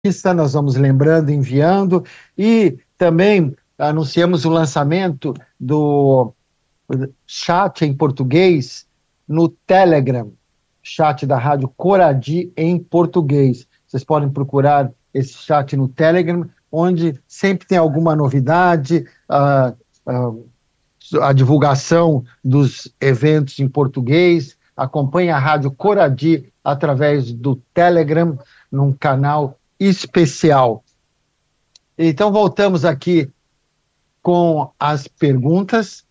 nós vamos lembrando, enviando, e também anunciamos o lançamento do chat em português no Telegram, chat da Rádio Coradi em português. Vocês podem procurar esse chat no Telegram, onde sempre tem alguma novidade, a divulgação dos eventos em português. Acompanhe a Rádio Coradi através do Telegram, num canal especial. Então, voltamos aqui com as perguntas.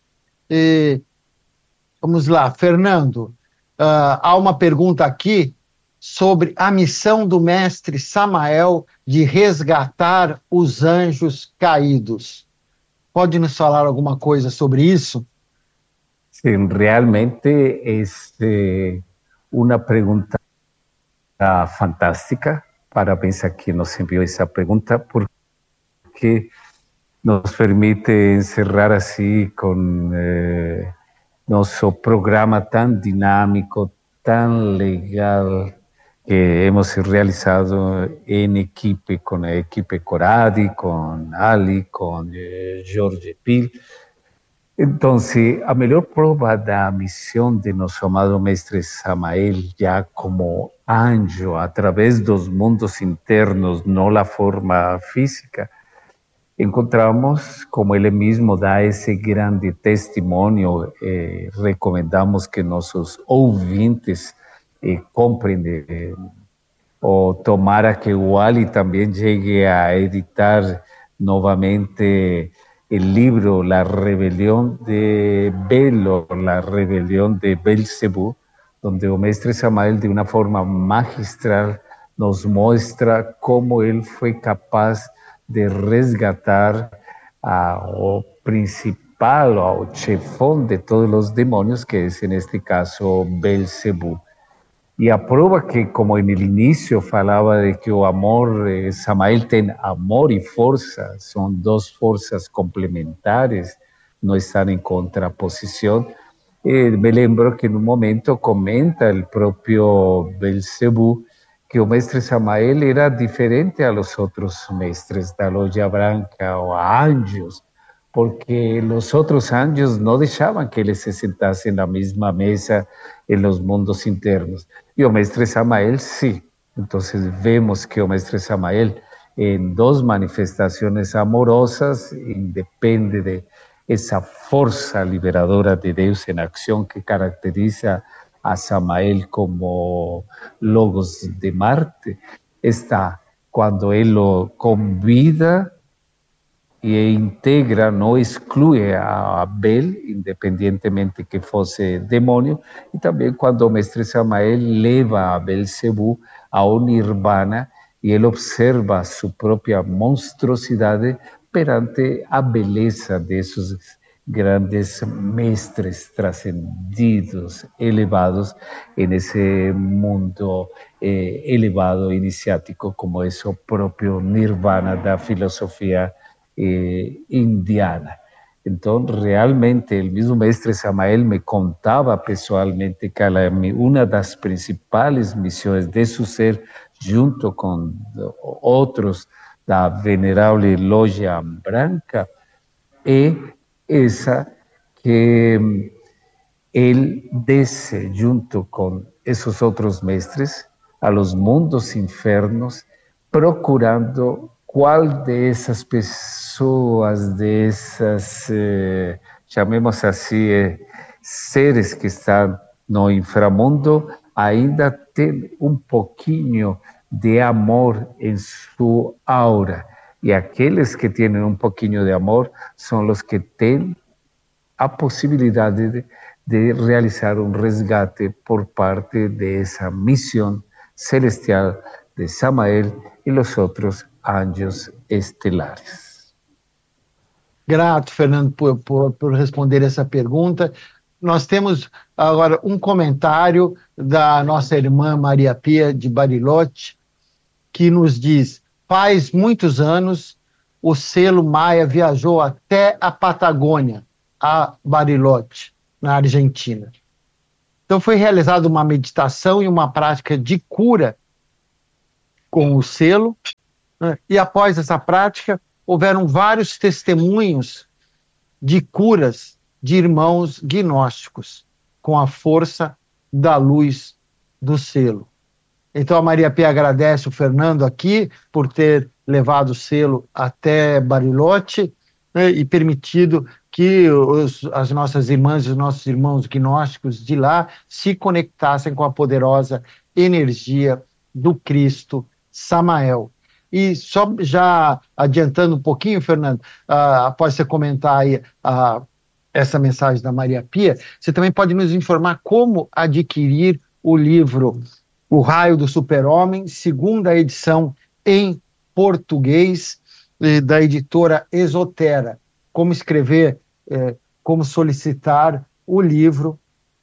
Vamos lá, Fernando. Há uma pergunta aqui sobre a missão do mestre Samael de resgatar os anjos caídos. Pode nos falar alguma coisa sobre isso? Sim, realmente é uma pergunta fantástica. Parabéns a quem nos enviou essa pergunta, porque nos permite encerrar assim com nosso programa tão dinâmico, tão legal, que hemos realizado em equipe, com a equipe Coradi, com Ali, com Jorge Pil. Então, a melhor prova da missão de nosso amado mestre Samael, já como anjo, através dos mundos internos, não a forma física, encontramos, como ele mesmo dá esse grande testemunho, recomendamos que nossos ouvintes compreendam, ou tomara que o Ali também chegue a editar novamente el libro La rebelión de Belo, la rebelión de Belcebú, donde el mestre Samael de una forma magistral nos muestra cómo él fue capaz de resgatar al principal, al chefón de todos los demonios, que es en este caso Belcebú. E a prova que, como no início falava de que o amor, Samael tem amor e força, são duas forças complementares, não estão em contraposição. Me lembro que no momento comenta o próprio Belcebú que o mestre Samael era diferente a los outros mestres da loja branca ou a anjos, porque os outros anjos não deixavam que eles se sentassem na mesma mesa em los mundos internos. E o mestre Samael, sim. Então, vemos que o mestre Samael, em duas manifestações amorosas, independe de essa força liberadora de Deus em ação que caracteriza a Samael como Logos de Marte, está quando ele o convida e integra, não exclui a Bel, independentemente que fosse demônio, e também quando o mestre Samael leva a Belcebú ao Nirvana e ele observa sua própria monstruosidade perante a beleza desses grandes mestres trascendidos, elevados, nesse mundo elevado, iniciático, como é o próprio Nirvana da filosofia indiana. Então, realmente, o mesmo mestre Samael me contava pessoalmente que uma das principais missões de seu ser, junto com outros da venerável loja branca, é essa que ele desce junto com esses outros mestres a los mundos infernos, procurando qual dessas pessoas, dessas, chamemos assim, seres que estão no inframundo, ainda tem um pouquinho de amor em sua aura. E aqueles que têm um pouquinho de amor são os que têm a possibilidade de realizar um resgate por parte dessa missão celestial de Samael e os outros anjos estelares. Grato, Fernando, por responder essa pergunta. Nós temos agora um comentário da nossa irmã Maria Pia de Bariloche, que nos diz: faz muitos anos o selo Maia viajou até a Patagônia, a Bariloche, na Argentina. Então foi realizada uma meditação e uma prática de cura com o selo, né? E após essa prática, houveram vários testemunhos de curas de irmãos gnósticos, com a força da luz do selo. Então a Maria Pia agradece o Fernando aqui por ter levado o selo até Bariloche, né, e permitido que as nossas irmãs e os nossos irmãos gnósticos de lá se conectassem com a poderosa energia do Cristo Samael. E só já adiantando um pouquinho, Fernando, após você comentar aí essa mensagem da Maria Pia, você também pode nos informar como adquirir o livro O Raio do Super-Homem, segunda edição em português, da editora Esotera. Como escrever, como solicitar o livro,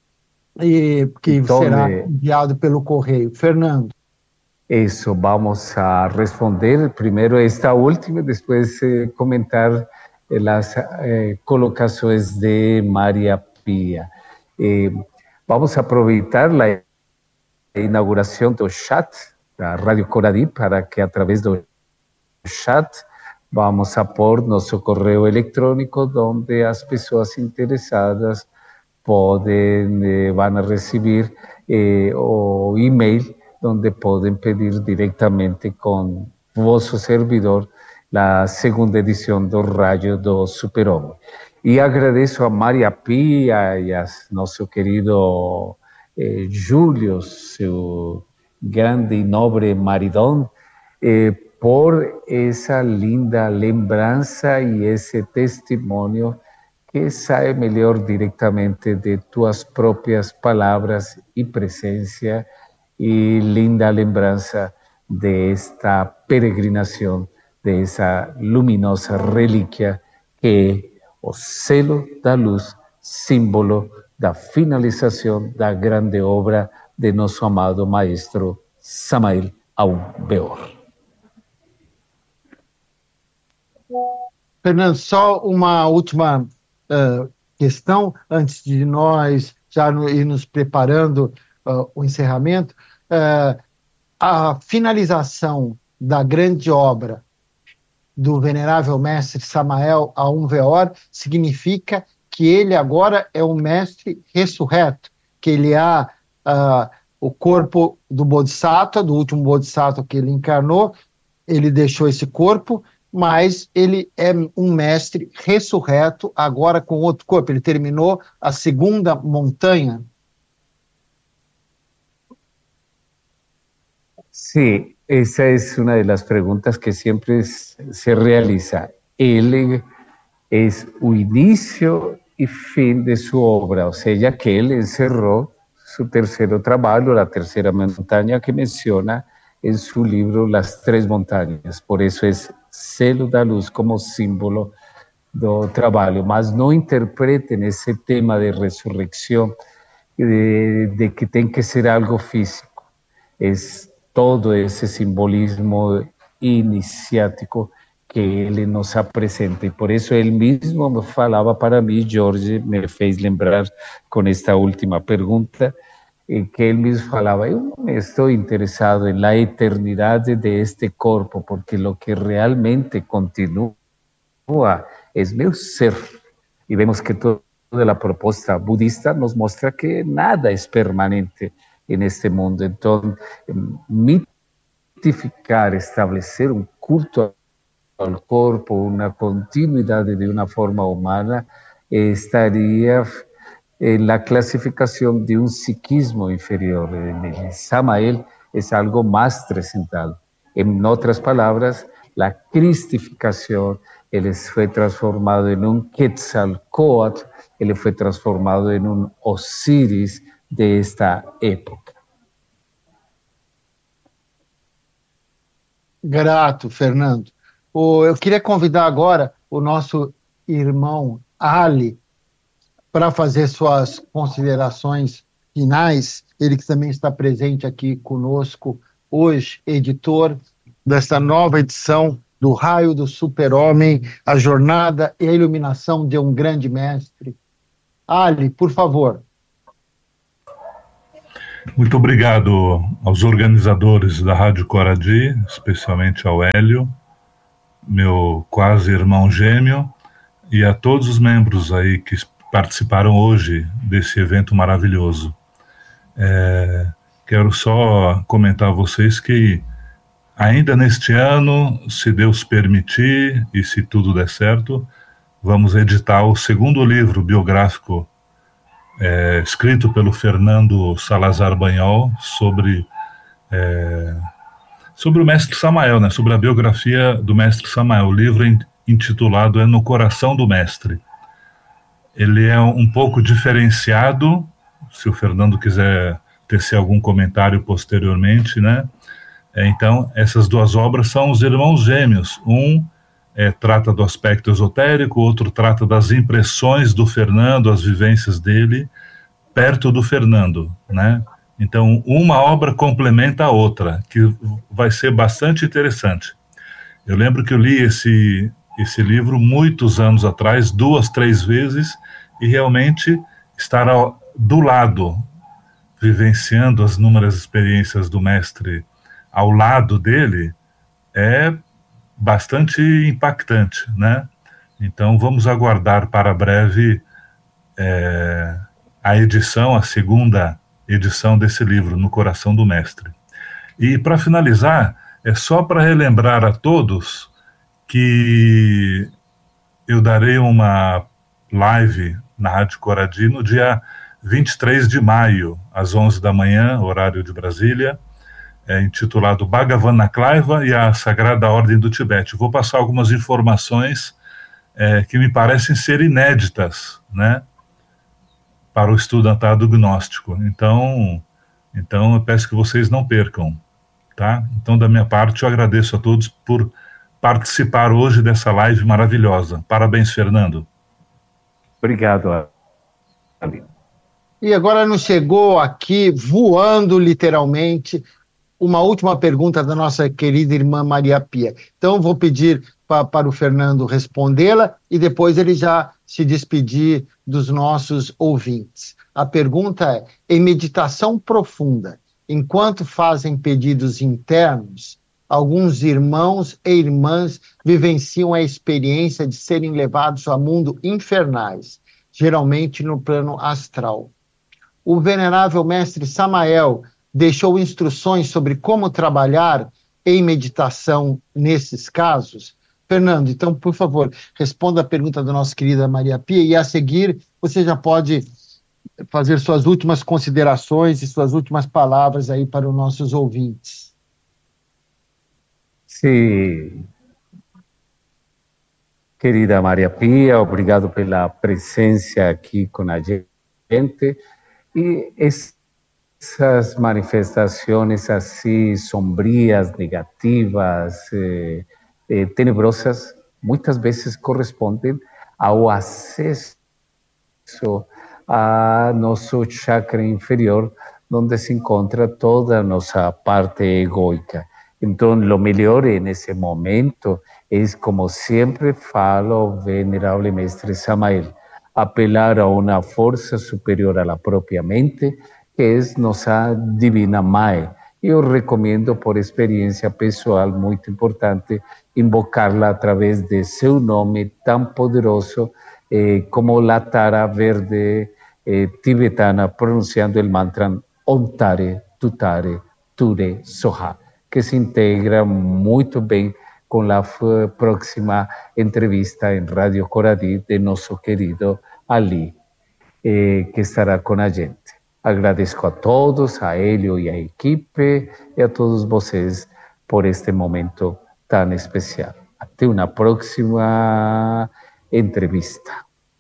que será enviado pelo correio. Fernando. Eso, vamos a responder primero esta última, después comentar las colocaciones de María Pía. Vamos a aproveitar la inauguración del chat da Radio Coradí para que a través del chat vamos a pôr nosso correio eletrônico, onde as pessoas interessadas podem, vão receber o e-mail, onde podem pedir diretamente com vosso servidor a segunda edição do Raio do Super-Homem. E agradeço a Maria Pia e a nosso querido Júlio, seu grande e nobre maridão, por essa linda lembrança e esse testemunho que sai melhor diretamente de tuas próprias palavras e presença, e linda lembrança desta peregrinação, dessa luminosa relíquia que é o selo da luz, símbolo da finalização da grande obra de nosso amado maestro Samael Aun Weor. Fernando, só uma última questão, antes de nós já ir nos preparando o encerramento. A finalização da grande obra do venerável mestre Samael Aun Weor significa que ele agora é um mestre ressurreto, que ele o corpo do Bodhisattva, do último Bodhisattva que ele encarnou, ele deixou esse corpo, mas ele é um mestre ressurreto, agora com outro corpo. Ele terminou a segunda montanha. Sí, esa es una de las preguntas que siempre se realiza. Él es el inicio y fin de su obra, o sea, que él encerró su tercer trabajo, la tercera montaña que menciona en su libro Las Tres Montañas. Por eso es selo da luz como símbolo do trabalho, mas não interpretem esse tema de ressurreição de que tem que ser algo físico. É todo esse simbolismo iniciático que ele nos apresenta, e por isso ele mesmo falava para mim, Jorge me fez lembrar com esta última pergunta, que ele mesmo falava, eu não estou interessado em la eternidade de este corpo, porque lo que realmente continua é meu ser. E vemos que toda a proposta budista nos mostra que nada é permanente neste mundo. Então, mitificar, estabelecer um culto ao corpo, uma continuidade de uma forma humana, estaria la clasificación de un psiquismo inferior. En Samael es algo más trascendental. En otras palabras, la cristificación, él fue transformado en un Quetzalcóatl, él fue transformado en un Osiris de esta época. Grato, Fernando. Eu queria convidar agora o nosso irmão Ali para fazer suas considerações finais, ele que também está presente aqui conosco hoje, editor dessa nova edição do Raio do Super-Homem, a jornada e a iluminação de um grande mestre. Ali, por favor. Muito obrigado aos organizadores da Rádio Coradi, especialmente ao Hélio, meu quase irmão gêmeo, e a todos os membros aí que participaram hoje desse evento maravilhoso. Quero só comentar a vocês que ainda neste ano, se Deus permitir e se tudo der certo, vamos editar o segundo livro biográfico escrito pelo Fernando Salazar Banhol sobre o mestre Samael, né? Sobre a biografia do mestre Samael. O livro intitulado é No Coração do Mestre. Ele é um pouco diferenciado, se o Fernando quiser tecer algum comentário posteriormente, né? Então, essas duas obras são os irmãos gêmeos. Um trata do aspecto esotérico, o outro trata das impressões do Fernando, as vivências dele, perto do Fernando, né? Então, uma obra complementa a outra, que vai ser bastante interessante. Eu lembro que eu li esse livro muitos anos atrás, 2, 3 vezes, e realmente estar do lado, vivenciando as inúmeras experiências do mestre ao lado dele, é bastante impactante, né? Então, vamos aguardar para breve a edição, a segunda edição desse livro, No Coração do Mestre. E, para finalizar, é só para relembrar a todos que eu darei uma live na Rádio Coradi no dia 23 de maio, às 11 da manhã, horário de Brasília, intitulado Bhagavan Naklaiva e a Sagrada Ordem do Tibete. Vou passar algumas informações que me parecem ser inéditas, né, para o estudantado gnóstico. Então eu peço que vocês não percam, tá? Então, da minha parte, eu agradeço a todos por participar hoje dessa live maravilhosa. Parabéns, Fernando. Obrigado, Ali. E agora nos chegou aqui, voando literalmente, uma última pergunta da nossa querida irmã Maria Pia. Então, vou pedir para o Fernando respondê-la e depois ele já se despedir dos nossos ouvintes. A pergunta é: em meditação profunda, enquanto fazem pedidos internos, alguns irmãos e irmãs vivenciam a experiência de serem levados a mundo infernais, geralmente no plano astral. O venerável mestre Samael deixou instruções sobre como trabalhar em meditação nesses casos? Fernando, então, por favor, responda a pergunta da nossa querida Maria Pia e, a seguir, você já pode fazer suas últimas considerações e suas últimas palavras aí para os nossos ouvintes. Sim. Querida Maria Pia, obrigado pela presença aqui com a gente. E essas manifestações assim sombrias, negativas, tenebrosas, muitas vezes correspondem ao acesso a nosso chakra inferior, onde se encontra toda a nossa parte egoica. Então, o melhor nesse momento é, como sempre falo, venerável mestre Samael, apelar a uma força superior à própria mente, que é nossa divina mãe. Eu recomendo, por experiência pessoal muito importante, invocá-la através de seu nome tão poderoso como a Tara verde tibetana, pronunciando o mantra Om Tare, Tutare, Ture, Soha, que se integra muito bem com a próxima entrevista em Rádio Coradi de nosso querido Ali, que estará com a gente. Agradeço a todos, a Hélio e a equipe, e a todos vocês por este momento tão especial. Até uma próxima entrevista.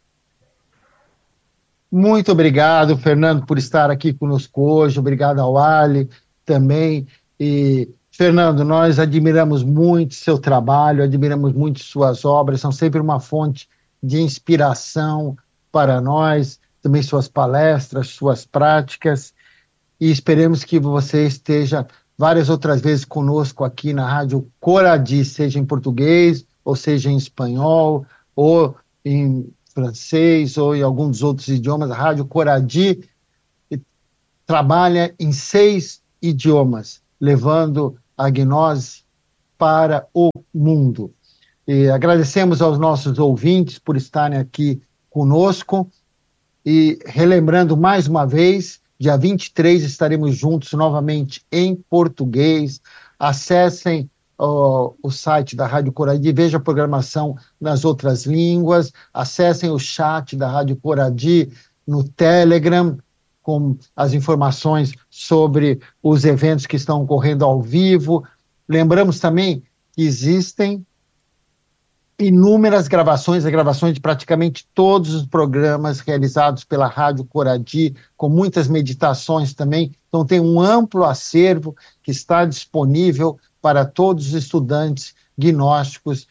Muito obrigado, Fernando, por estar aqui conosco hoje. Obrigado ao Ali também. E, Fernando, nós admiramos muito seu trabalho, admiramos muito suas obras, são sempre uma fonte de inspiração para nós, também suas palestras, suas práticas, e esperemos que você esteja várias outras vezes conosco aqui na Rádio Coradi, seja em português, ou seja em espanhol, ou em francês, ou em algum dos outros idiomas. A Rádio Coradi trabalha em 6 idiomas, levando a gnose para o mundo. E agradecemos aos nossos ouvintes por estarem aqui conosco e relembrando mais uma vez, dia 23 estaremos juntos novamente em português. Acessem o site da Rádio Coradi, veja a programação nas outras línguas, acessem o chat da Rádio Coradi no Telegram, com as informações sobre os eventos que estão ocorrendo ao vivo. Lembramos também que existem inúmeras gravações de praticamente todos os programas realizados pela Rádio Coradi, com muitas meditações também. Então tem um amplo acervo que está disponível para todos os estudantes gnósticos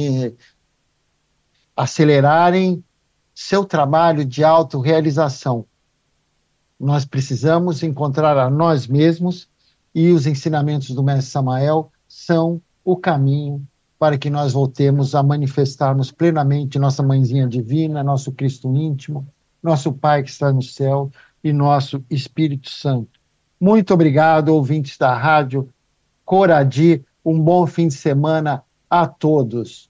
acelerarem seu trabalho de autorrealização. Nós precisamos encontrar a nós mesmos e os ensinamentos do Mestre Samael são o caminho para que nós voltemos a manifestarmos plenamente nossa Mãezinha Divina, nosso Cristo íntimo, nosso Pai que está no céu e nosso Espírito Santo. Muito obrigado, ouvintes da Rádio Coradi. Um bom fim de semana a todos.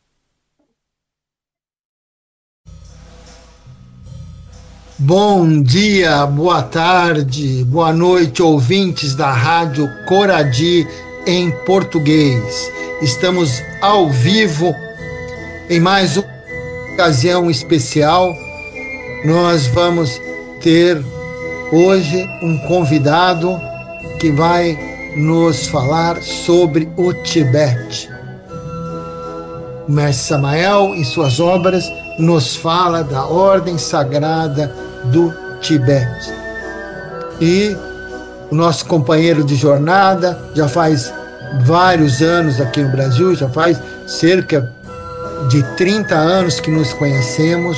Bom dia, boa tarde, boa noite, ouvintes da Rádio Coradi em português. Estamos ao vivo em mais uma ocasião especial. Nós vamos ter hoje um convidado que vai nos falar sobre o Tibete. O Mestre Samael, em suas obras, nos fala da Ordem Sagrada do Tibete. E o nosso companheiro de jornada já faz vários anos aqui no Brasil, já faz cerca de 30 anos que nos conhecemos.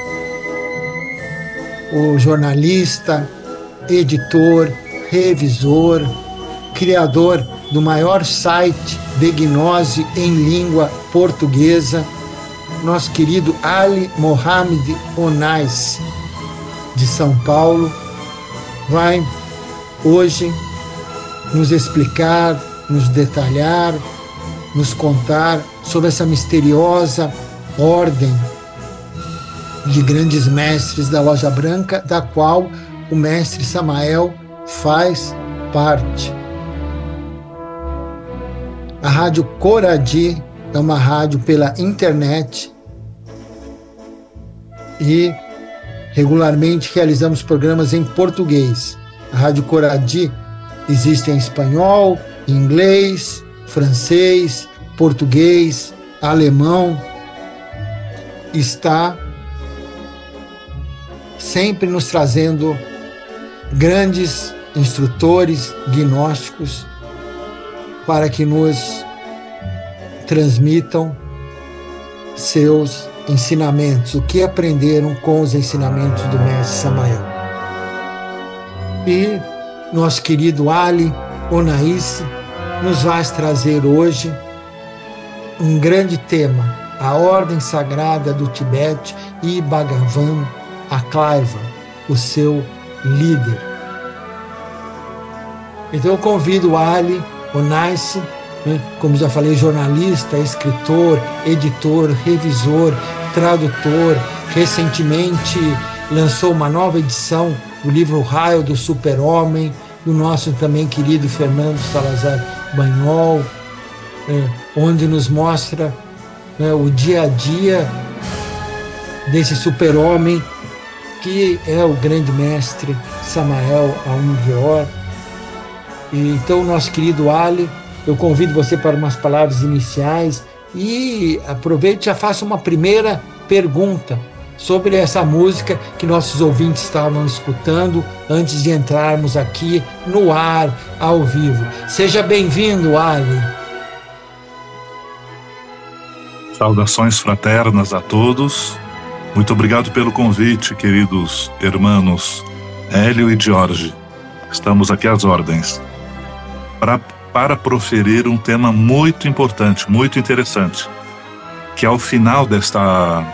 O jornalista, editor, revisor, criador do maior site de gnose em língua portuguesa, nosso querido Ali Mohamed Onais, de São Paulo, vai hoje nos explicar, nos detalhar, nos contar sobre essa misteriosa ordem de grandes mestres da Loja Branca, da qual o Mestre Samael faz parte. A Rádio Coradi é uma rádio pela internet e regularmente realizamos programas em português. A Rádio Coradi existe em espanhol, inglês, francês, português, alemão. Está sempre nos trazendo grandes instrutores gnósticos para que nos transmitam seus ensinamentos, o que aprenderam com os ensinamentos do Mestre Samael. E nosso querido Ali Onais nos vai trazer hoje um grande tema, a Ordem Sagrada do Tibete e Bhagavan Aklaiva, o seu líder. Então eu convido o Ali Onais, como já falei, jornalista, escritor, editor, revisor, tradutor, recentemente lançou uma nova edição do livro O Raio do Super-Homem, do nosso também querido Fernando Salazar Banhol, onde nos mostra o dia a dia desse super-homem que é o grande mestre Samael Aum Weor. Então, nosso querido Ali, eu convido você para umas palavras iniciais e aproveite e já faça uma primeira pergunta sobre essa música que nossos ouvintes estavam escutando antes de entrarmos aqui no ar, ao vivo. Seja bem-vindo, Ali. Saudações fraternas a todos. Muito obrigado pelo convite, queridos irmãos Hélio e Jorge. Estamos aqui às ordens para proferir um tema muito importante, muito interessante, que ao final desta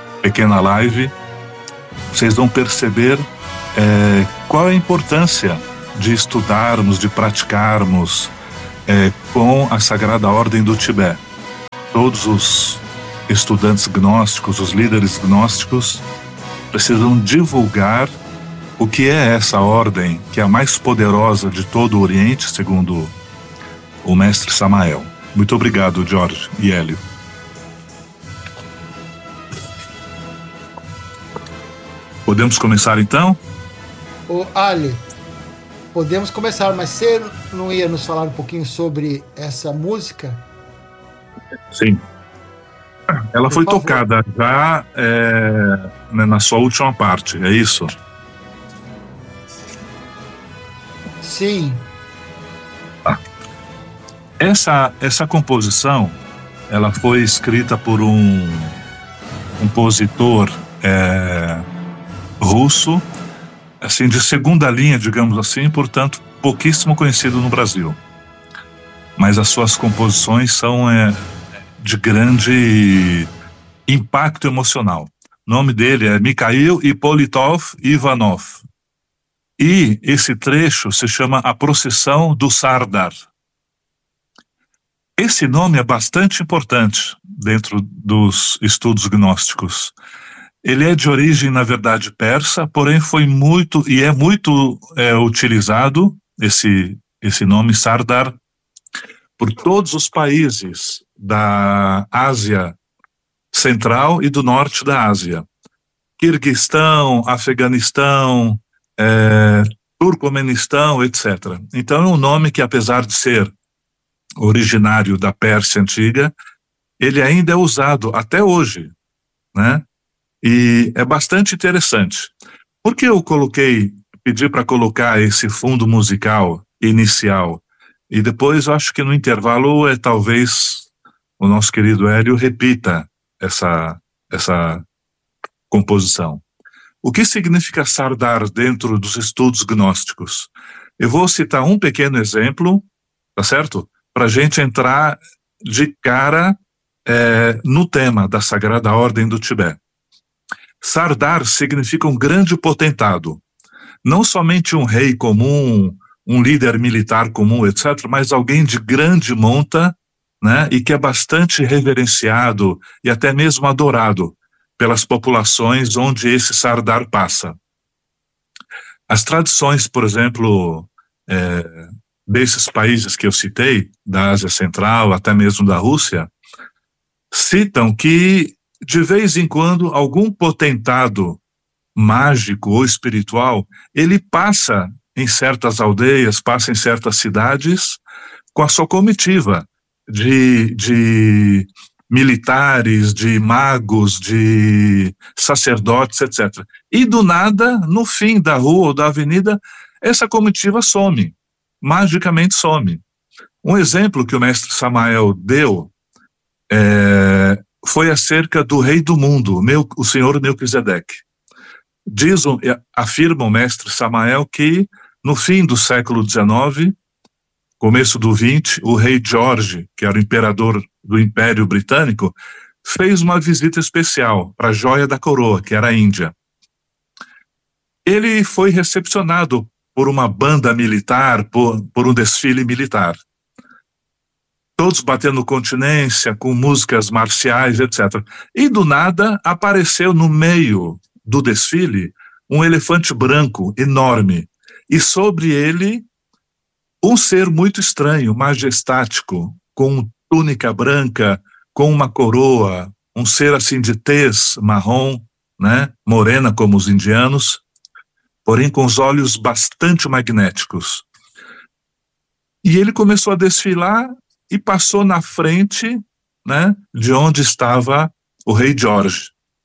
pequena live vocês vão perceber qual é a importância de estudarmos, de praticarmos com a Sagrada Ordem do Tibete. Todos os estudantes gnósticos, os líderes gnósticos, precisam divulgar o que é essa ordem, que é a mais poderosa de todo o Oriente, segundo o mestre Samael. Muito obrigado, Jorge e Hélio. Podemos começar então? Ô, Ali, podemos começar, mas você não ia nos falar um pouquinho sobre essa música? Sim. Ela foi tocada já na sua última parte, é isso? Sim. Essa composição, ela foi escrita por um compositor russo, assim, de segunda linha, digamos assim, portanto, pouquíssimo conhecido no Brasil. Mas as suas composições são de grande impacto emocional. O nome dele é Mikhail Ippolitov Ivanov. E esse trecho se chama A Procissão do Sardar. Esse nome é bastante importante dentro dos estudos gnósticos. Ele é de origem, na verdade, persa, porém foi muito utilizado, esse nome Sardar, por todos os países da Ásia Central e do Norte da Ásia. Quirguistão, Afeganistão, Turcomenistão, etc. Então é um nome que, apesar de ser originário da Pérsia Antiga, ele ainda é usado até hoje, né? E é bastante interessante. Por que eu pedi para colocar esse fundo musical inicial? E depois eu acho que no intervalo talvez o nosso querido Hélio repita essa composição. O que significa Sardar dentro dos estudos gnósticos? Eu vou citar um pequeno exemplo, tá certo? Para a gente entrar de cara no tema da Sagrada Ordem do Tibete. Sardar significa um grande potentado, não somente um rei comum, um líder militar comum, etc., mas alguém de grande monta, né, e que é bastante reverenciado e até mesmo adorado pelas populações onde esse Sardar passa. As tradições, por exemplo, desses países que eu citei, da Ásia Central, até mesmo da Rússia, citam que, de vez em quando, algum potentado mágico ou espiritual, ele passa em certas aldeias, passa em certas cidades, com a sua comitiva de militares, de magos, de sacerdotes, etc. E do nada, no fim da rua ou da avenida, essa comitiva some, magicamente some. Um exemplo que o mestre Samael deu foi acerca do rei do mundo, o senhor Melquisedeque. Afirma o mestre Samael que no fim do século XIX, começo do XX, o rei George, que era o imperador do Império Britânico, fez uma visita especial para a joia da coroa, que era a Índia. Ele foi recepcionado por uma banda militar, por um desfile militar. Todos batendo continência, com músicas marciais, etc. E do nada apareceu no meio do desfile um elefante branco enorme, e sobre ele um ser muito estranho, majestático, com túnica branca, com uma coroa, um ser assim de tez marrom, né, morena como os indianos, porém com os olhos bastante magnéticos. E ele começou a desfilar e passou na frente, né, de onde estava o rei George.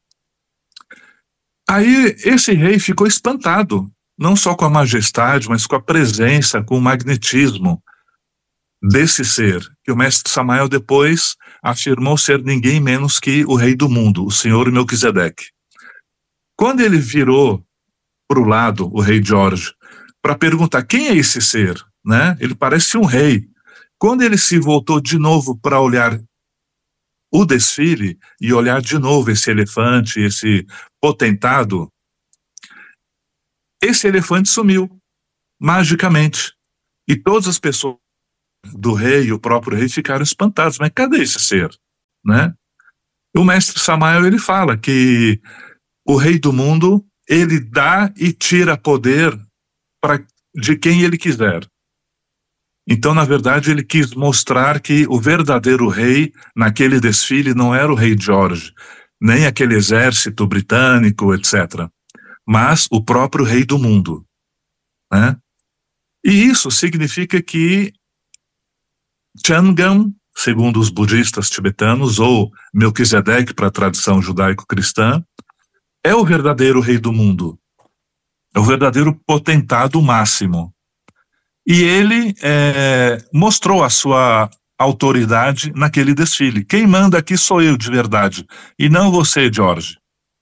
Aí esse rei ficou espantado, não só com a majestade, mas com a presença, com o magnetismo desse ser, que o mestre Samael depois afirmou ser ninguém menos que o rei do mundo, o senhor Melquisedeque. Quando ele virou para o lado, o rei George, para perguntar quem é esse ser, né? Ele parece um rei. Quando ele se voltou de novo para olhar o desfile e olhar de novo esse elefante, esse potentado, esse elefante sumiu. magicamente. E todas as pessoas do rei e o próprio rei ficaram espantados. Mas cadê esse ser? Né? O mestre Samael, ele fala que o rei do mundo, ele dá e tira poder de quem ele quiser. Então, na verdade, ele quis mostrar que o verdadeiro rei, naquele desfile, não era o rei George, nem aquele exército britânico, etc., mas o próprio rei do mundo. Né? E isso significa que Chang'an, segundo os budistas tibetanos, ou Melquisedeque para a tradição judaico-cristã, é o verdadeiro rei do mundo, é o verdadeiro potentado máximo. E ele mostrou a sua autoridade naquele desfile. Quem manda aqui sou eu de verdade, e não você, George.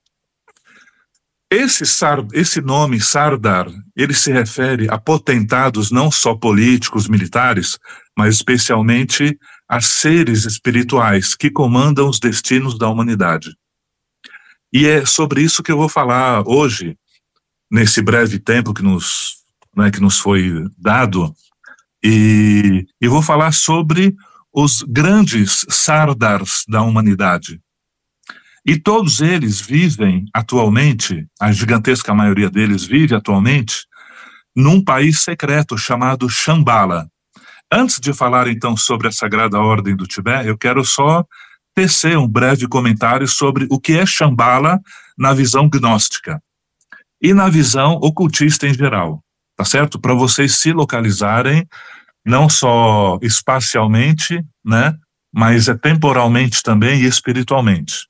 Esse nome, Sardar, ele se refere a potentados não só políticos, militares, mas especialmente a seres espirituais que comandam os destinos da humanidade. E é sobre isso que eu vou falar hoje, nesse breve tempo que nos foi dado, e vou falar sobre os grandes Sardars da humanidade. E todos eles vivem atualmente, a gigantesca maioria deles vive atualmente, num país secreto chamado Shambhala. Antes de falar então sobre a Sagrada Ordem do Tibete, eu quero só tecer um breve comentário sobre o que é Shambhala na visão gnóstica e na visão ocultista em geral, tá certo? Para vocês se localizarem, não só espacialmente, né, mas temporalmente também e espiritualmente.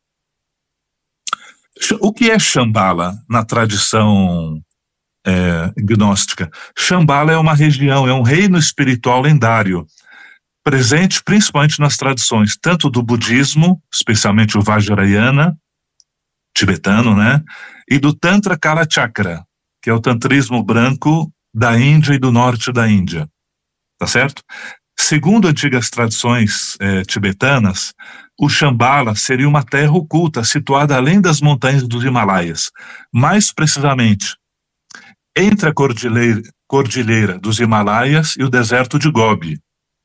O que é Shambhala na tradição gnóstica? Shambhala é uma região, é um reino espiritual lendário, presente principalmente nas tradições, tanto do budismo, especialmente o Vajrayana, tibetano, né, e do Tantra Kalachakra, que é o tantrismo branco da Índia e do norte da Índia, tá certo? Segundo antigas tradições tibetanas, o Shambhala seria uma terra oculta situada além das montanhas dos Himalaias, mais precisamente entre a cordilheira dos Himalaias e o deserto de Gobi.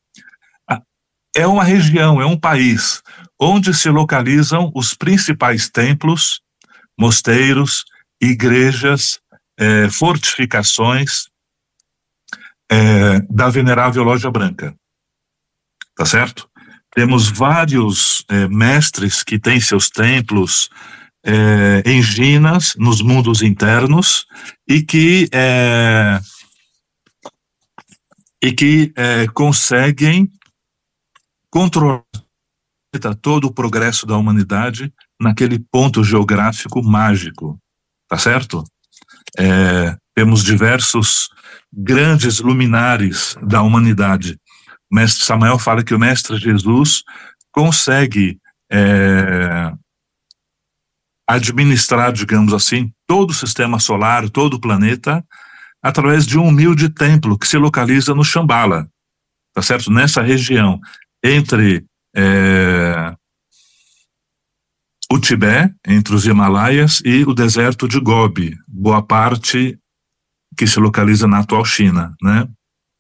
É uma região, é um país onde se localizam os principais templos, mosteiros, igrejas, fortificações da Venerável Loja Branca, tá certo? Temos vários mestres que têm seus templos em Ginas, nos mundos internos, e que conseguem controlar todo o progresso da humanidade naquele ponto geográfico mágico, tá certo? Temos diversos grandes luminares da humanidade. O mestre Samael fala que o mestre Jesus consegue administrar, digamos assim, todo o sistema solar, todo o planeta, através de um humilde templo que se localiza no Shambhala, tá certo? Nessa região, entre o Tibete, entre os Himalaias e o deserto de Gobi, boa parte que se localiza na atual China, né?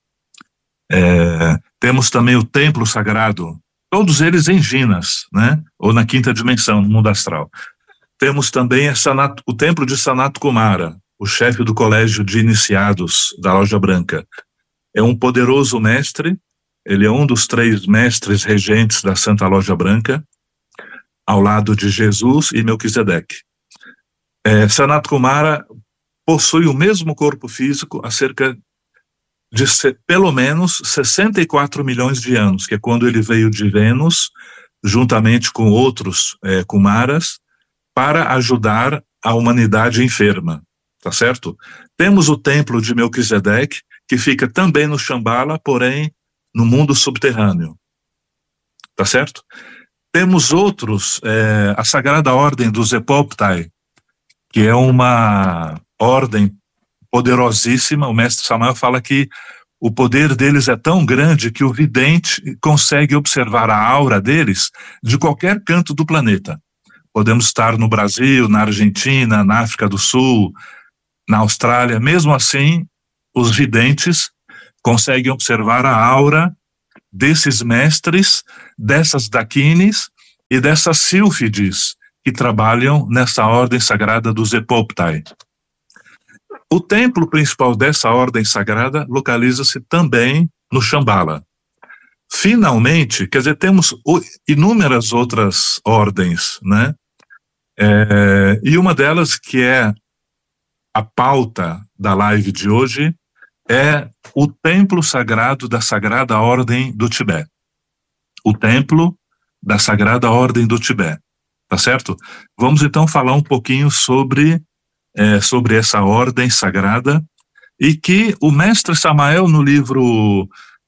Temos também o templo sagrado, todos eles em Ginas, né? Ou na quinta dimensão, no mundo astral. Temos também o templo de Sanat Kumara, o chefe do colégio de iniciados da Loja Branca. É um poderoso mestre, ele é um dos 3 mestres regentes da Santa Loja Branca, ao lado de Jesus e Melquisedeque. Sanat Kumara possui o mesmo corpo físico há cerca de pelo menos 64 milhões de anos, que é quando ele veio de Vênus, juntamente com outros Kumaras, para ajudar a humanidade enferma, tá certo? Temos o templo de Melquisedeque, que fica também no Shambhala, porém no mundo subterrâneo, tá certo? Temos outros, a Sagrada Ordem dos Epoptai, que é uma ordem poderosíssima. O mestre Samael fala que o poder deles é tão grande que o vidente consegue observar a aura deles de qualquer canto do planeta. Podemos estar no Brasil, na Argentina, na África do Sul, na Austrália. Mesmo assim, os videntes conseguem observar a aura desses mestres, dessas dakines e dessas sílfides que trabalham nessa ordem sagrada dos Epoptai. O templo principal dessa ordem sagrada localiza-se também no Shambhala. Finalmente, quer dizer, temos inúmeras outras ordens, né? E uma delas, que é a pauta da live de hoje, é o templo sagrado da Sagrada Ordem do Tibete. O templo da Sagrada Ordem do Tibete, tá certo? Vamos então falar um pouquinho sobre essa ordem sagrada, e que o mestre Samael, no livro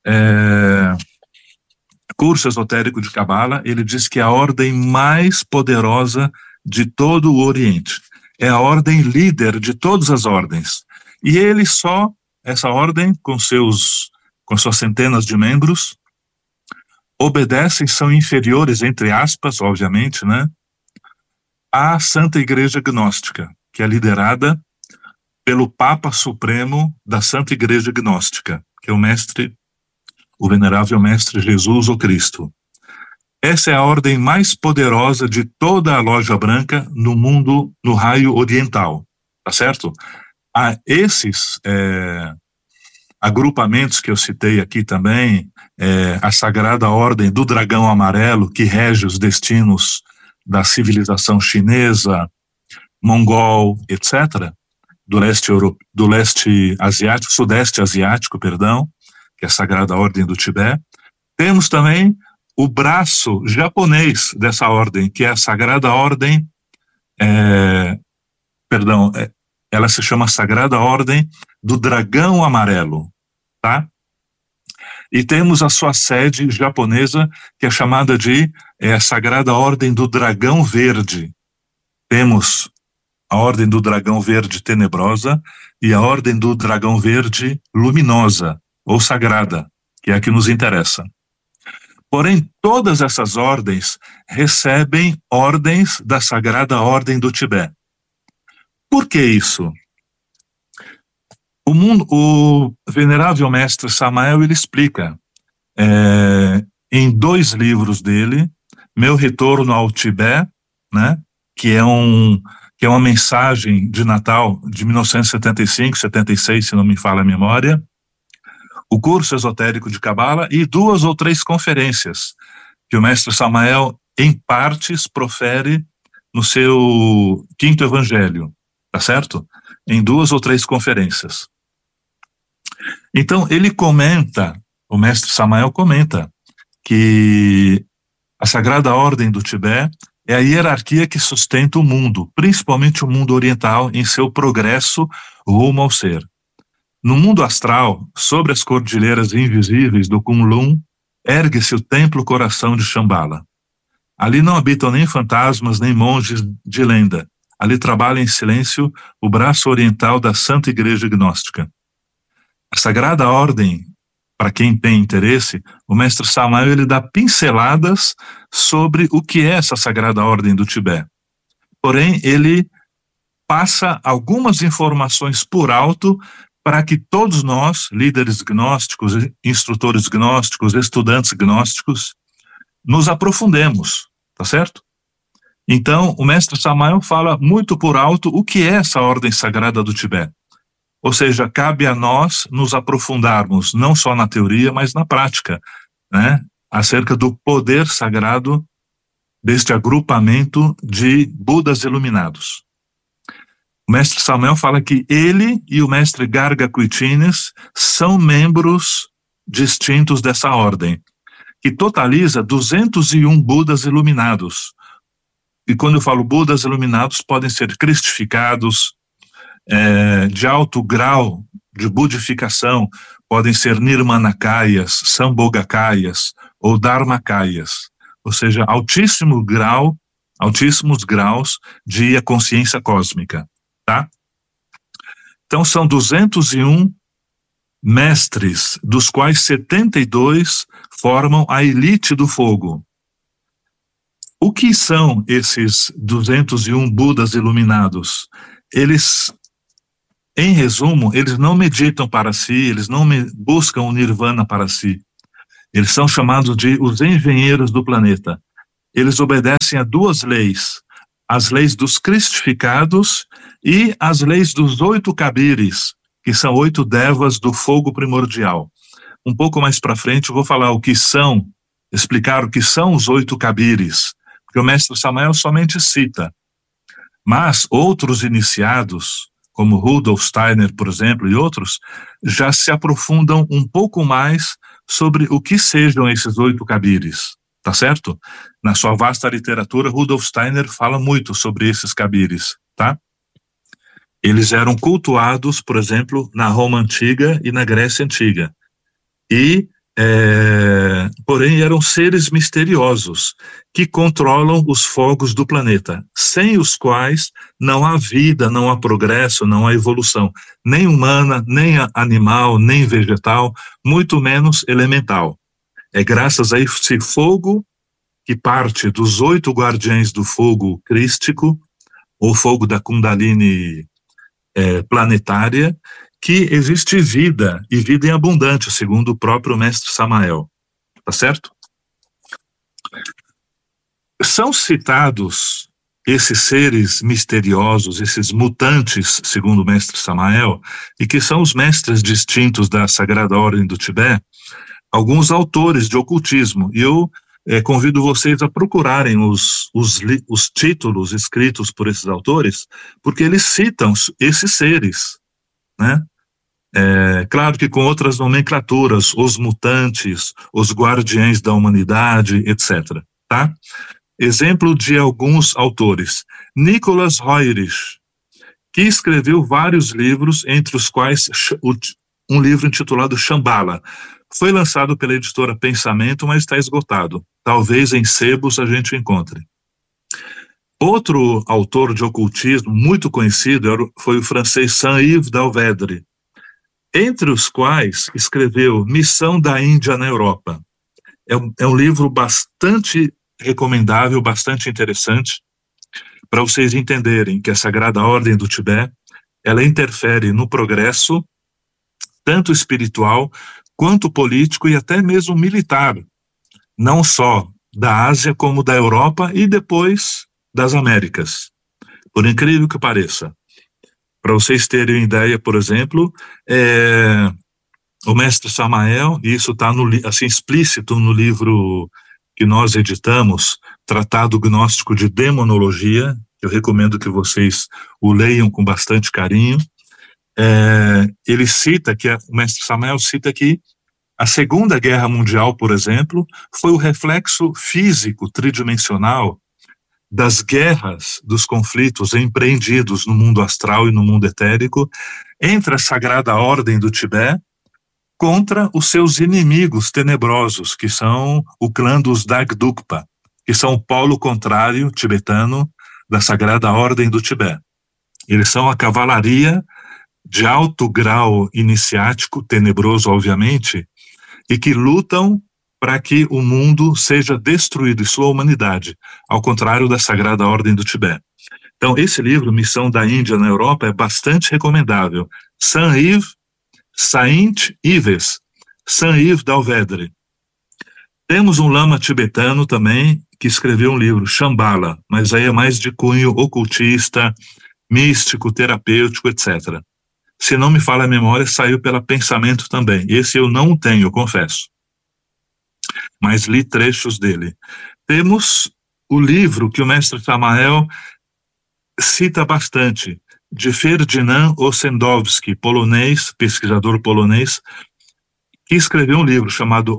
Curso Esotérico de Cabala, ele diz que é a ordem mais poderosa de todo o Oriente. É a ordem líder de todas as ordens. E essa ordem, com suas centenas de membros, obedecem, são inferiores, entre aspas, obviamente, né, à Santa Igreja Gnóstica, que é liderada pelo Papa Supremo da Santa Igreja Gnóstica, que é o venerável Mestre Jesus o Cristo. Essa é a ordem mais poderosa de toda a Loja Branca no mundo, no raio oriental, tá certo? Há esses agrupamentos que eu citei aqui também, a Sagrada Ordem do Dragão Amarelo, que rege os destinos da civilização chinesa, mongol, etc., do leste asiático, sudeste asiático, perdão, que é a Sagrada Ordem do Tibete. Temos também o braço japonês dessa ordem, que é a Sagrada Ordem, ela se chama Sagrada Ordem do Dragão Amarelo, tá? E temos a sua sede japonesa, que é chamada de Sagrada Ordem do Dragão Verde. Temos a Ordem do Dragão Verde Tenebrosa e a Ordem do Dragão Verde Luminosa, ou Sagrada, que é a que nos interessa. Porém, todas essas ordens recebem ordens da Sagrada Ordem do Tibete. Por que isso? O venerável mestre Samael, ele explica em 2 livros dele, Meu Retorno ao Tibete, né, que é uma mensagem de Natal de 1975, 76, se não me falha a memória, o Curso Esotérico de Cabala, e 2 ou 3 conferências que o mestre Samael, em partes, profere no seu 5º Evangelho, tá certo? Em 2 ou 3 conferências. Então, o mestre Samael comenta que a Sagrada Ordem do Tibete é a hierarquia que sustenta o mundo, principalmente o mundo oriental, em seu progresso rumo ao ser. No mundo astral, sobre as cordilheiras invisíveis do Kunlun, ergue-se o Templo Coração de Shambhala. Ali não habitam nem fantasmas, nem monges de lenda. Ali trabalha em silêncio o braço oriental da Santa Igreja Gnóstica. A Sagrada Ordem, para quem tem interesse, o mestre Samael, ele dá pinceladas sobre o que é essa Sagrada Ordem do Tibete. Porém, ele passa algumas informações por alto para que todos nós, líderes gnósticos, instrutores gnósticos, estudantes gnósticos, nos aprofundemos, tá certo? Então, o mestre Samael fala muito por alto o que é essa ordem sagrada do Tibete. Ou seja, cabe a nós nos aprofundarmos, não só na teoria, mas na prática, né, acerca do poder sagrado deste agrupamento de Budas iluminados. O mestre Samael fala que ele e o mestre Garga Kuitines são membros distintos dessa ordem, que totaliza 201 Budas iluminados. E quando eu falo Budas iluminados, podem ser cristificados, de alto grau de budificação, podem ser Nirmanakayas, Sambhogakayas ou Dharmakayas, ou seja, altíssimos graus de consciência cósmica. Tá? Então são 201 mestres, dos quais 72 formam a elite do fogo. O que são esses 201 Budas iluminados? Eles Em resumo, eles não meditam para si, eles não buscam o nirvana para si. Eles são chamados de os engenheiros do planeta. Eles obedecem a duas leis, as leis dos cristificados e as leis dos 8 kabires, que são 8 devas do fogo primordial. Um pouco mais para frente eu vou falar explicar o que são os 8 kabires, porque o mestre Samael somente cita. Mas outros iniciados, como Rudolf Steiner, por exemplo, e outros, já se aprofundam um pouco mais sobre o que sejam esses 8 kabires, tá certo? Na sua vasta literatura, Rudolf Steiner fala muito sobre esses kabires, tá? Eles eram cultuados, por exemplo, na Roma Antiga e na Grécia Antiga. Porém, eram seres misteriosos que controlam os fogos do planeta, sem os quais não há vida, não há progresso, não há evolução, nem humana, nem animal, nem vegetal, muito menos elemental. É graças a esse fogo que parte dos 8 guardiães do fogo crístico, ou fogo da Kundalini planetária, que existe vida, e vida em abundante, segundo o próprio mestre Samael. Tá certo? São citados esses seres misteriosos, esses mutantes, segundo o mestre Samael, e que são os mestres distintos da Sagrada Ordem do Tibete, alguns autores de ocultismo, e eu convido vocês a procurarem os títulos escritos por esses autores, porque eles citam esses seres, né? Claro que com outras nomenclaturas, os mutantes, os guardiães da humanidade, etc. Tá? Exemplo de alguns autores. Nicholas Roerich, que escreveu vários livros, entre os quais um livro intitulado Shambhala. Foi lançado pela editora Pensamento, mas está esgotado. Talvez em sebos a gente encontre. Outro autor de ocultismo muito conhecido foi o francês Saint-Yves d'Alvedre, entre os quais escreveu Missão da Índia na Europa. É um livro bastante recomendável, bastante interessante, para vocês entenderem que a Sagrada Ordem do Tibete, ela interfere no progresso, tanto espiritual, quanto político e até mesmo militar, não só da Ásia, como da Europa e depois das Américas. Por incrível que pareça. Para vocês terem ideia, por exemplo, o mestre Samael, e isso está assim, explícito no livro que nós editamos, Tratado Gnóstico de Demonologia, eu recomendo que vocês o leiam com bastante carinho. Ele cita o mestre Samael cita que a Segunda Guerra Mundial, por exemplo, foi o reflexo físico tridimensional das guerras, dos conflitos empreendidos no mundo astral e no mundo etérico, entre a Sagrada Ordem do Tibete contra os seus inimigos tenebrosos, que são o clã dos Dagdukpa, que são o polo contrário tibetano da Sagrada Ordem do Tibete. Eles são a cavalaria de alto grau iniciático, tenebroso, obviamente, e que lutam para que o mundo seja destruído e sua humanidade, ao contrário da Sagrada Ordem do Tibete. Então, esse livro, Missão da Índia na Europa, é bastante recomendável. Saint-Yves d'Alvedre. Temos um lama tibetano também, que escreveu um livro, Shambhala, mas aí é mais de cunho ocultista, místico, terapêutico, etc. Se não me falha a memória, saiu pela Pensamento também. Esse eu não tenho, eu confesso. Mas li trechos dele. Temos o livro que o mestre Samael cita bastante, de Ferdynand Ossendowski, polonês, pesquisador polonês, que escreveu um livro chamado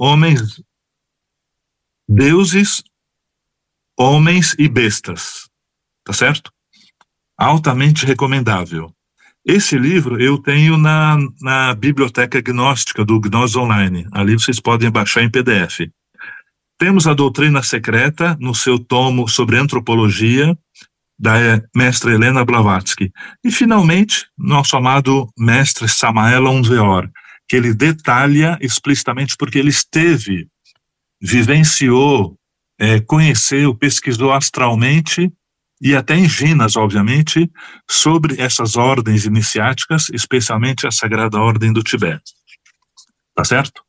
Deuses, Homens e Bestas, tá certo? Altamente recomendável. Esse livro eu tenho na biblioteca gnóstica do Gnós Online, ali vocês podem baixar em PDF. Temos a Doutrina Secreta, no seu tomo sobre antropologia, da mestra Helena Blavatsky. E, finalmente, nosso amado mestre Samael Aun Weor, que ele detalha explicitamente porque ele vivenciou, conheceu, pesquisou astralmente e até em Jinas, obviamente, sobre essas ordens iniciáticas, especialmente a Sagrada Ordem do Tibete. Tá certo?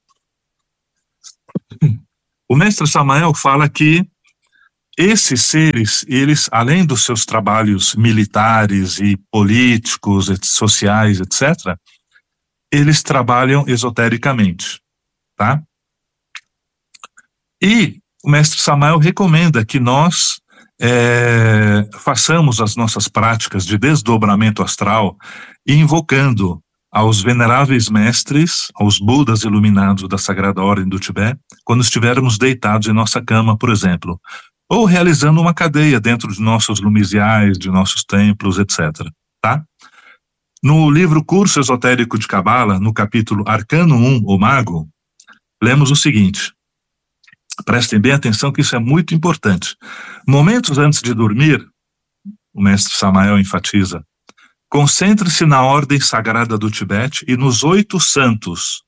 O mestre Samael fala que esses seres, eles, além dos seus trabalhos militares e políticos, sociais, etc., eles trabalham esotericamente, tá? E o mestre Samael recomenda que nós façamos as nossas práticas de desdobramento astral, invocando aos veneráveis mestres, aos Budas iluminados da Sagrada Ordem do Tibete, quando estivermos deitados em nossa cama, por exemplo, ou realizando uma cadeia dentro de nossos lumisiais, de nossos templos, etc. Tá? No livro Curso Esotérico de Cabala, no capítulo Arcano 1, o Mago, lemos o seguinte: prestem bem atenção que isso é muito importante. Momentos antes de dormir, o mestre Samael enfatiza, concentre-se na ordem sagrada do Tibete e nos 8 santos.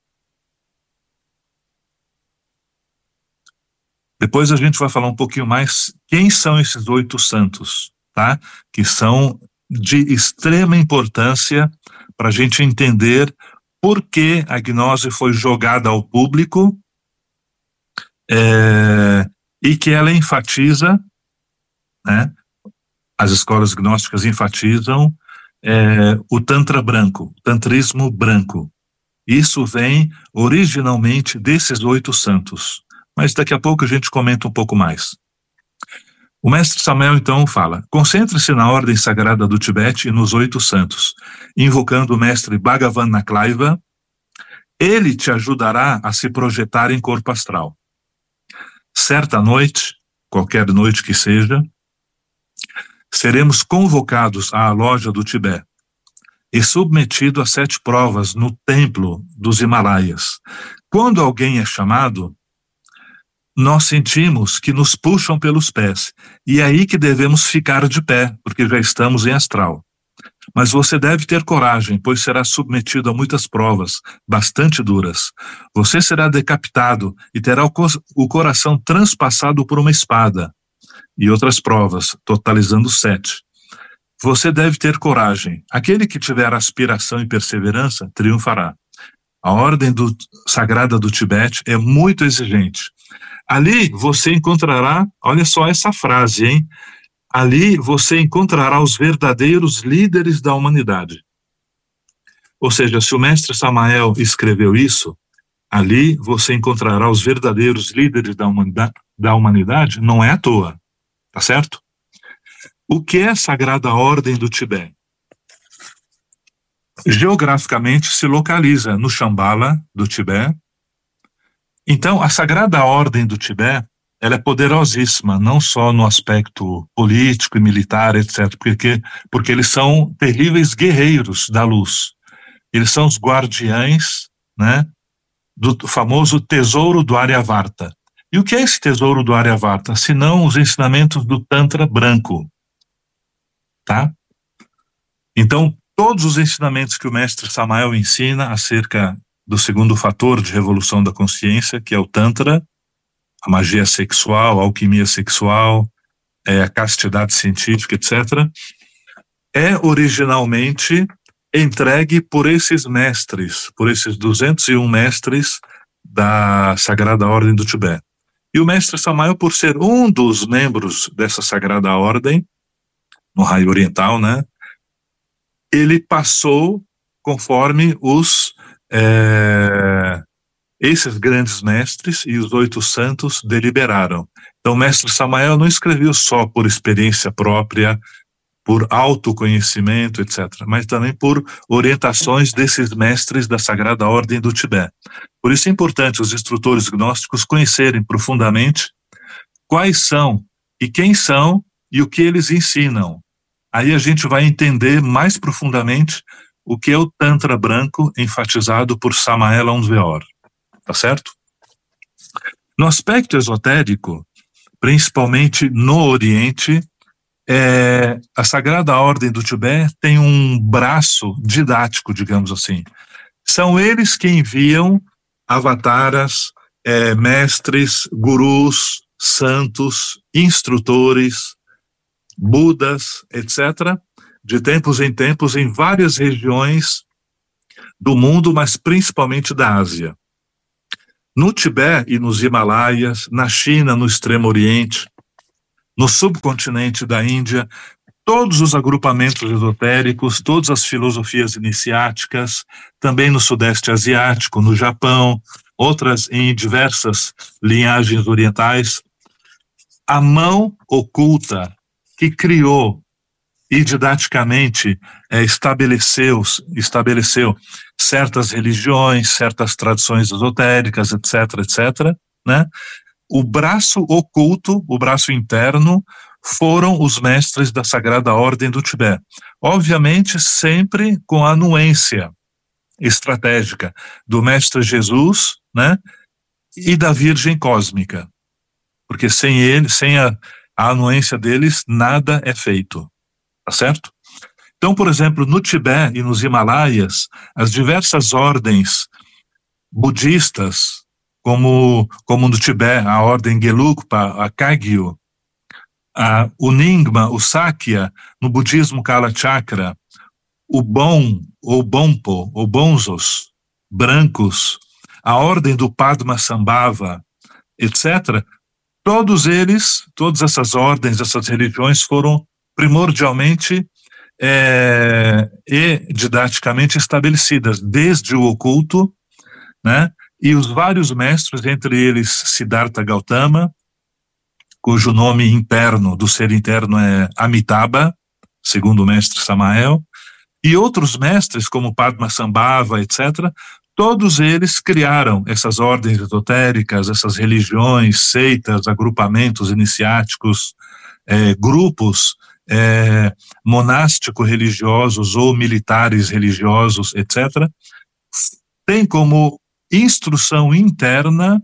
Depois a gente vai falar um pouquinho mais quem são esses 8 santos, tá? Que são de extrema importância para a gente entender por que a gnose foi jogada ao público, e que ela enfatiza, né, as escolas gnósticas enfatizam o Tantra branco, o tantrismo branco. Isso vem originalmente desses 8 santos, mas daqui a pouco a gente comenta um pouco mais. O mestre Samael então fala, concentre-se na ordem sagrada do Tibete e nos 8 santos, invocando o mestre Bhagavan Naklaiva, ele te ajudará a se projetar em corpo astral. Certa noite, qualquer noite que seja, seremos convocados à loja do Tibete e submetido a 7 provas no templo dos Himalaias. Quando alguém é chamado, nós sentimos que nos puxam pelos pés, e é aí que devemos ficar de pé, porque já estamos em astral. Mas você deve ter coragem, pois será submetido a muitas provas, bastante duras. Você será decapitado e terá o coração transpassado por uma espada, e outras provas, totalizando 7. Você deve ter coragem. Aquele que tiver aspiração e perseverança, triunfará. A ordem sagrada do Tibete é muito exigente. Ali você encontrará, olha só essa frase, hein? Ali você encontrará os verdadeiros líderes da humanidade. Ou seja, se o mestre Samael escreveu isso, ali você encontrará os verdadeiros líderes da humanidade, não é à toa, tá certo? O que é a Sagrada Ordem do Tibete? Geograficamente se localiza no Shambhala do Tibete. Então, a Sagrada Ordem do Tibete, ela é poderosíssima, não só no aspecto político e militar, etc., porque eles são terríveis guerreiros da luz. Eles são os guardiães, né, do famoso tesouro do Aryavarta. E o que é esse tesouro do Aryavarta? Senão os ensinamentos do Tantra branco. Tá? Então, todos os ensinamentos que o mestre Samael ensina acerca do segundo fator de revolução da consciência, que é o Tantra, a magia sexual, a alquimia sexual, a castidade científica, etc., é originalmente entregue por esses mestres, por esses 201 mestres da Sagrada Ordem do Tibete. E o mestre Samael, por ser um dos membros dessa Sagrada Ordem, no raio oriental, né, ele passou conforme esses grandes mestres e os 8 santos deliberaram. Então o mestre Samael não escreveu só por experiência própria, por autoconhecimento, etc., mas também por orientações desses mestres da Sagrada Ordem do Tibete. Por isso é importante os instrutores gnósticos conhecerem profundamente quais são e quem são e o que eles ensinam. Aí a gente vai entender mais profundamente o que é o Tantra branco enfatizado por Samael Aun Weor. Tá certo? No aspecto esotérico, principalmente no Oriente, a Sagrada Ordem do Tibete tem um braço didático, digamos assim. São eles que enviam avataras, mestres, gurus, santos, instrutores, Budas, etc., de tempos em várias regiões do mundo, mas principalmente da Ásia. No Tibete e nos Himalaias, na China, no Extremo Oriente, no subcontinente da Índia, todos os agrupamentos esotéricos, todas as filosofias iniciáticas, também no Sudeste Asiático, no Japão, outras em diversas linhagens orientais, a mão oculta que criou e didaticamente estabeleceu certas religiões, certas tradições esotéricas, etc., né? O braço oculto, o braço interno, foram os mestres da Sagrada Ordem do Tibete. Obviamente, sempre com a anuência estratégica do Mestre Jesus, né? E da Virgem Cósmica. Porque sem ele, sem a anuência deles, nada é feito. Tá certo? Então, por exemplo, no Tibete e nos Himalaias, as diversas ordens budistas, como no Tibete, a ordem Gelugpa, a Kagyu, o Nyingma, o Sakya, no budismo Kalachakra, o Bon, ou Bonpo, ou Bonzos, brancos, a ordem do Padmasambhava, etc., todos eles, todas essas ordens, essas religiões foram primordialmente e didaticamente estabelecidas, desde o oculto, né, e os vários mestres, entre eles Siddhartha Gautama, cujo nome interno do ser interno é Amitabha, segundo o mestre Samael, e outros mestres como Padmasambhava, etc., todos eles criaram essas ordens esotéricas, essas religiões, seitas, agrupamentos iniciáticos, grupos monástico-religiosos ou militares religiosos, etc., tem como instrução interna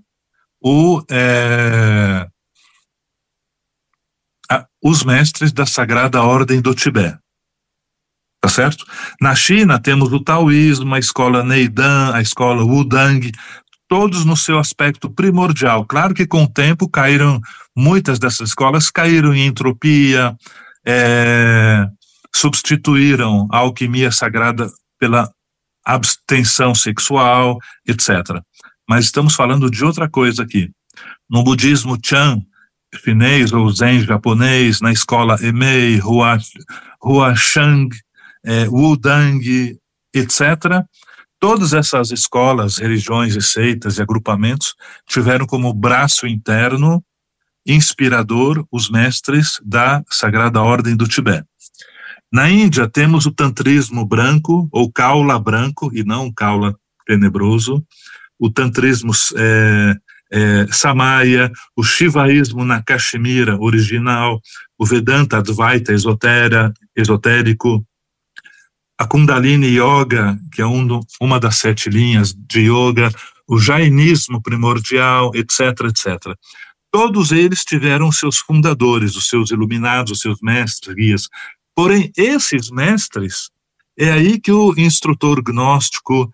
os mestres da Sagrada Ordem do Tibete. Tá certo? Na China temos o taoísmo, a escola Neidan, a escola Wudang, todos no seu aspecto primordial. Claro que com o tempo muitas dessas escolas caíram em entropia, substituíram a alquimia sagrada pela abstenção sexual, etc. Mas estamos falando de outra coisa aqui. No budismo Chan chinês ou Zen japonês, na escola Emei, Huashang, Wudang, etc., todas essas escolas, religiões e seitas e agrupamentos tiveram como braço interno inspirador os mestres da Sagrada Ordem do Tibete. Na Índia temos o tantrismo branco, ou Kaula branco, e não Kaula tenebroso, o tantrismo Samaya, o Shivaísmo na Caxemira original, o Vedanta Advaita esotérico, a Kundalini Yoga, que é uma das 7 linhas de yoga, o Jainismo primordial, etc., etc. Todos eles tiveram seus fundadores, os seus iluminados, os seus mestres, guias. Porém, esses mestres, é aí que o instrutor gnóstico,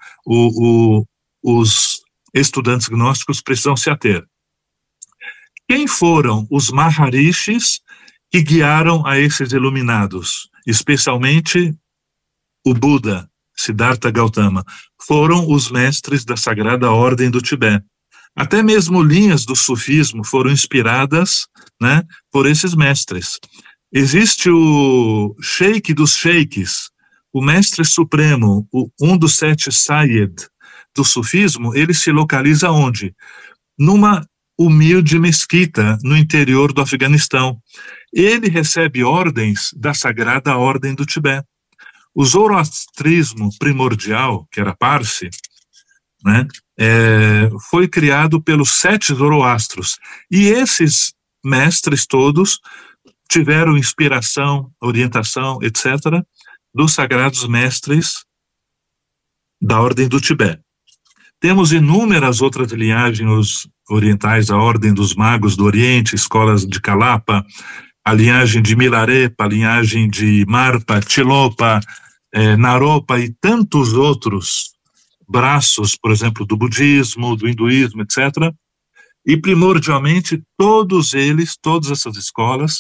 os estudantes gnósticos precisam se ater. Quem foram os Maharishis que guiaram a esses iluminados, especialmente o Buda, Siddhartha Gautama? Foram os mestres da Sagrada Ordem do Tibete. Até mesmo linhas do sufismo foram inspiradas, né, por esses mestres. Existe o Sheikh dos Sheikhs, o mestre supremo, um dos 7 Sayyid do sufismo. Ele se localiza onde? Numa humilde mesquita no interior do Afeganistão. Ele recebe ordens da Sagrada Ordem do Tibete. O zoroastrismo primordial, que era Parsi, né, foi criado pelos 7 zoroastros. E esses mestres todos tiveram inspiração, orientação, etc., dos sagrados mestres da Ordem do Tibete. Temos inúmeras outras linhagens orientais, a Ordem dos Magos do Oriente, escolas de Kalapa, a linhagem de Milarepa, a linhagem de Marpa, Tilopa, Naropa e tantos outros braços, por exemplo, do budismo, do hinduísmo, etc. E primordialmente todos eles, todas essas escolas,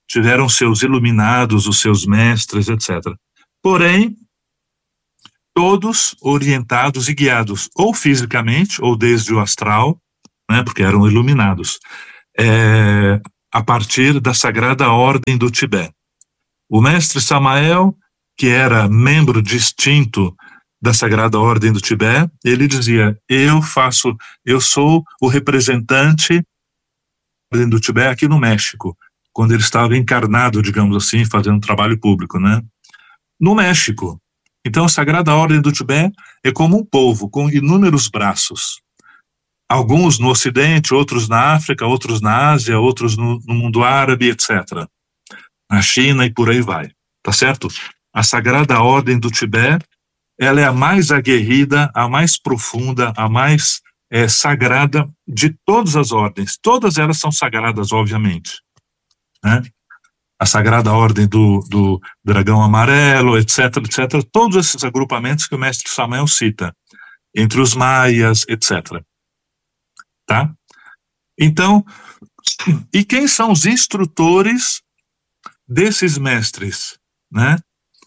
tiveram seus iluminados, os seus mestres, etc. Porém, todos orientados e guiados, ou fisicamente, ou desde o astral, né, porque eram iluminados, a partir da Sagrada Ordem do Tibete. O mestre Samael, que era membro distinto da Sagrada Ordem do Tibete, ele dizia, eu sou o representante da Ordem do Tibete aqui no México, quando ele estava encarnado, digamos assim, fazendo trabalho público, né? No México. Então, a Sagrada Ordem do Tibete é como um povo, com inúmeros braços. Alguns no Ocidente, outros na África, outros na Ásia, outros no mundo árabe, etc. Na China e por aí vai, tá certo? A Sagrada Ordem do Tibete, ela é a mais aguerrida, a mais profunda, a mais sagrada de todas as ordens. Todas elas são sagradas, obviamente, né? A Sagrada Ordem do Dragão Amarelo, etc., etc., todos esses agrupamentos que o mestre Samael cita, entre os maias, etc. Tá? Então, e quem são os instrutores desses mestres, né?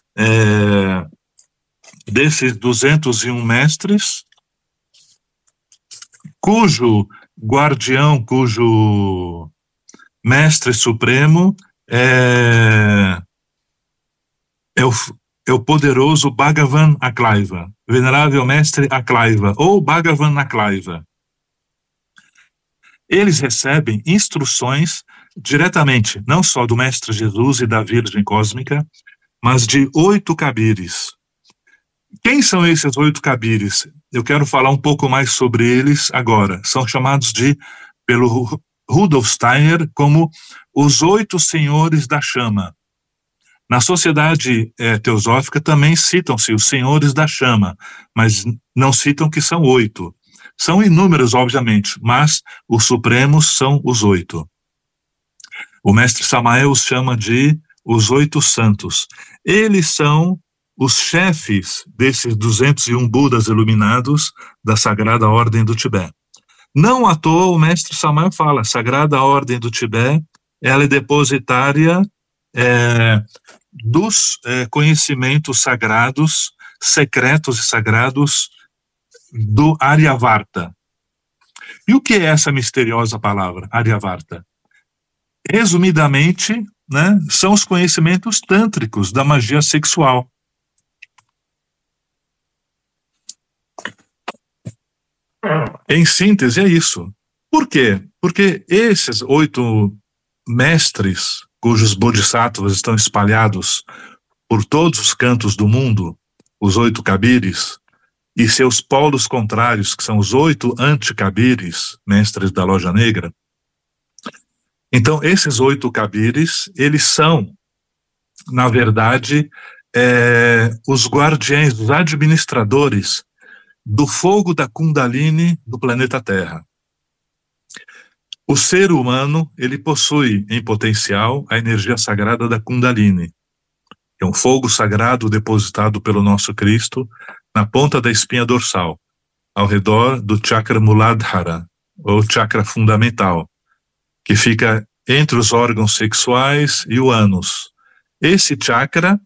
Desses 201 mestres, cujo guardião, cujo mestre supremo é o poderoso Bhagavan Aklaiva, venerável mestre Aklaiva, ou Bhagavan Aklaiva. Eles recebem instruções diretamente, não só do mestre Jesus e da Virgem Cósmica, mas de 8 cabires. Quem são esses 8 cabires? Eu quero falar um pouco mais sobre eles agora. São chamados pelo Rudolf Steiner como os 8 senhores da chama. Na sociedade teosófica também citam-se os senhores da chama, mas não citam que são 8. São inúmeros, obviamente, mas os supremos são os 8. O mestre Samael os chama de os 8 santos. Eles são os chefes desses 201 Budas iluminados da Sagrada Ordem do Tibete. Não à toa o mestre Samael fala, a Sagrada Ordem do Tibete, ela é depositária dos conhecimentos sagrados, secretos e sagrados do Aryavarta. E o que é essa misteriosa palavra, Aryavarta? Resumidamente, né, são os conhecimentos tântricos da magia sexual. Em síntese, é isso. Por quê? Porque esses 8 mestres, cujos bodhisattvas estão espalhados por todos os cantos do mundo, os 8 cabires, e seus polos contrários, que são os 8 anticabires, mestres da Loja Negra. Então, esses 8 cabires, eles são, na verdade, os guardiães, os administradores do fogo da Kundalini do planeta Terra. O ser humano, ele possui em potencial a energia sagrada da Kundalini. É um fogo sagrado depositado pelo nosso Cristo na ponta da espinha dorsal, ao redor do chakra Muladhara, ou chakra fundamental, que fica entre os órgãos sexuais e o ânus. Esse chakra,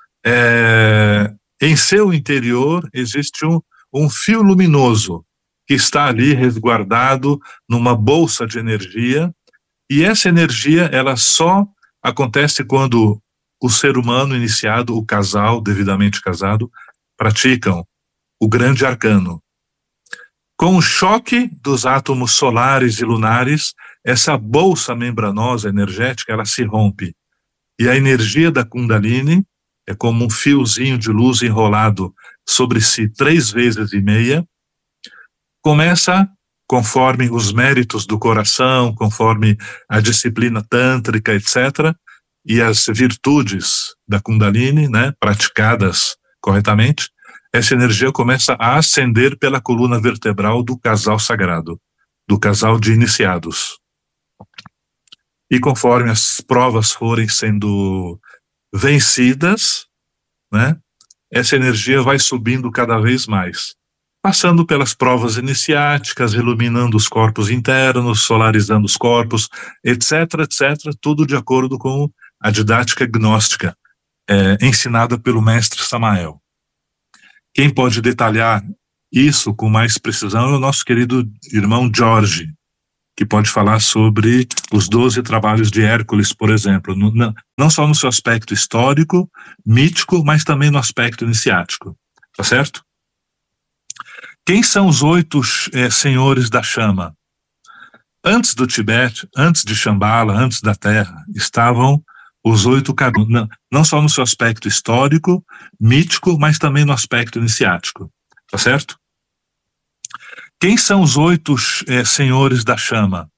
em seu interior, existe um fio luminoso que está ali resguardado numa bolsa de energia, e essa energia ela só acontece quando o ser humano iniciado, o casal devidamente casado, praticam o grande arcano. Com o choque dos átomos solares e lunares, essa bolsa membranosa energética ela se rompe, e a energia da Kundalini é como um fiozinho de luz enrolado sobre si 3 vezes e meia, começa, conforme os méritos do coração, conforme a disciplina tântrica, etc., e as virtudes da Kundalini, né, praticadas corretamente, essa energia começa a ascender pela coluna vertebral do casal sagrado, do casal de iniciados. E conforme as provas forem sendo vencidas, né, essa energia vai subindo cada vez mais, passando pelas provas iniciáticas, iluminando os corpos internos, solarizando os corpos, etc., etc., tudo de acordo com a didática gnóstica, ensinada pelo mestre Samael. Quem pode detalhar isso com mais precisão é o nosso querido irmão Jorge, que pode falar sobre os 12 trabalhos de Hércules, por exemplo, não só no seu aspecto histórico, mítico, mas também no aspecto iniciático. Tá certo? Quem são os 8 senhores da chama? Antes do Tibete, antes de Shambhala, antes da Terra, estavam os 8 caminhos, não só no seu aspecto histórico, mítico, mas também no aspecto iniciático. Tá certo? Quem são os 8 senhores da chama?